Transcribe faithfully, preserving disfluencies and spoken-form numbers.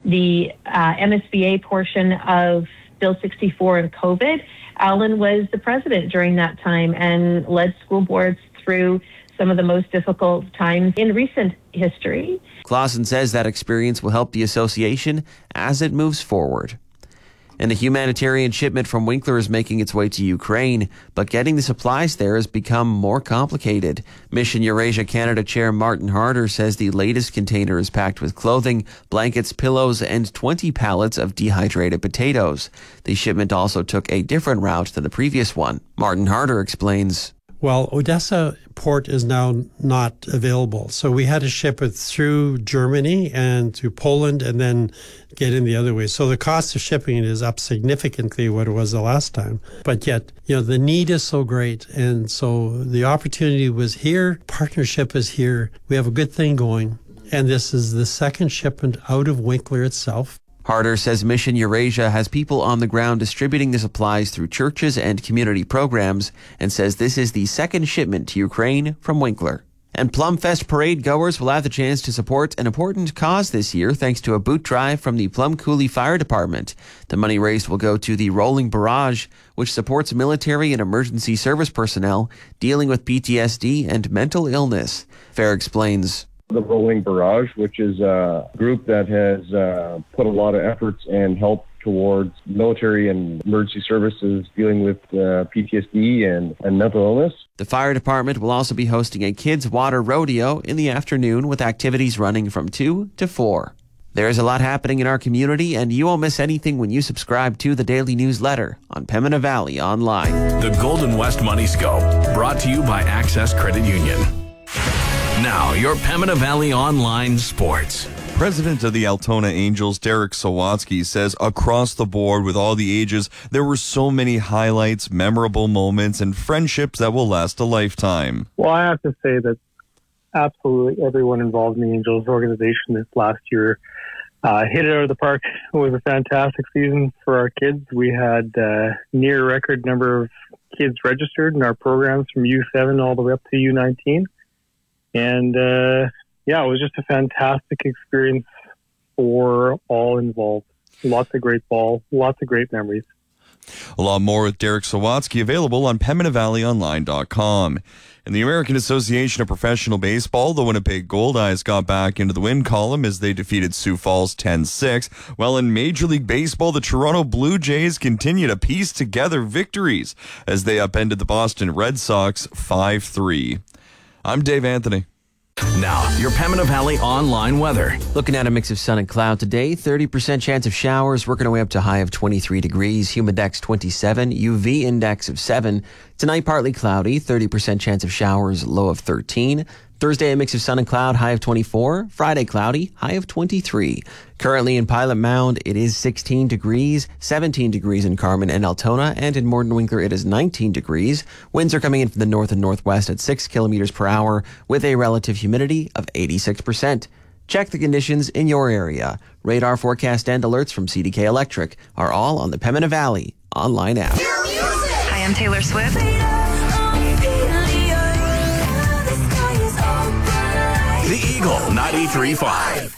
the uh, M S B A portion of Bill sixty-four and COVID, Alan was the president during that time and led school boards through some of the most difficult times in recent history. Clausen says that experience will help the association as it moves forward. And a humanitarian shipment from Winkler is making its way to Ukraine, but getting the supplies there has become more complicated. Mission Eurasia Canada Chair Martin Harder says the latest container is packed with clothing, blankets, pillows, and twenty pallets of dehydrated potatoes. The shipment also took a different route than the previous one. Martin Harder explains. Well, Odessa port is now not available. So we had to ship it through Germany and through Poland and then get in the other way. So the cost of shipping it is up significantly what it was the last time. But yet, you know, the need is so great. And so the opportunity was here. Partnership is here. We have a good thing going. And this is the second shipment out of Winkler itself. Harder says Mission Eurasia has people on the ground distributing the supplies through churches and community programs, and says this is the second shipment to Ukraine from Winkler. And Plumfest parade goers will have the chance to support an important cause this year thanks to a boot drive from the Plum Coulee Fire Department. The money raised will go to the Rolling Barrage, which supports military and emergency service personnel dealing with P T S D and mental illness. Fair explains. The Rolling Barrage, which is a group that has uh, put a lot of efforts and help towards military and emergency services dealing with uh, P T S D and, and mental illness. The fire department will also be hosting a kids' water rodeo in the afternoon with activities running from two to four. There's a lot happening in our community, and you won't miss anything when you subscribe to the daily newsletter on Pembina Valley Online. The Golden West Money Scope, brought to you by Access Credit Union. Now, your Pembina Valley Online Sports. President of the Altona Angels, Derek Sawatsky, says across the board with all the ages, there were so many highlights, memorable moments, and friendships that will last a lifetime. Well, I have to say that absolutely everyone involved in the Angels organization this last year uh, hit it out of the park. It was a fantastic season for our kids. We had uh, near record number of kids registered in our programs from U seven all the way up to U nineteen. And, uh, yeah, it was just a fantastic experience for all involved. Lots of great ball, lots of great memories. A lot more with Derek Sawatsky available on Pembina Valley Online dot com. In the American Association of Professional Baseball, the Winnipeg Goldeyes got back into the win column as they defeated Sioux Falls ten six. While in Major League Baseball, the Toronto Blue Jays continue to piece together victories as they upended the Boston Red Sox five three. I'm Dave Anthony. Now, your Pembina Valley online weather. Looking at a mix of sun and cloud today, thirty percent chance of showers, working our way up to a high of twenty-three degrees, humidex twenty-seven, U V index of seven. Tonight, partly cloudy, thirty percent chance of showers, low of thirteen. Thursday, a mix of sun and cloud, high of twenty-four. Friday, cloudy, high of twenty-three. Currently in Pilot Mound, it is sixteen degrees, seventeen degrees in Carman and Altona, and in Morden Winkler, it is nineteen degrees. Winds are coming in from the north and northwest at six kilometers per hour with a relative humidity of eighty-six percent. Check the conditions in your area. Radar forecast and alerts from C D K Electric are all on the Pembina Valley online app. Hi, I'm Taylor Swift. The Eagle ninety-three point five.